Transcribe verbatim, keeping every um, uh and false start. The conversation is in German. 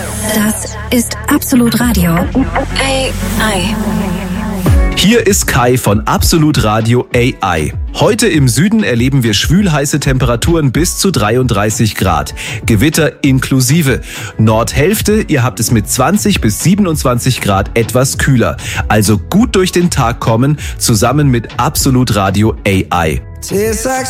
Das ist Absolut Radio. A I. Hier ist Kai von Absolut Radio A I. Heute im Süden erleben wir schwülheiße Temperaturen bis zu dreiunddreißig Grad. Gewitter inklusive. Nordhälfte, ihr habt es mit zwanzig bis siebenundzwanzig Grad etwas kühler. Also gut durch den Tag kommen, zusammen mit Absolut Radio A I.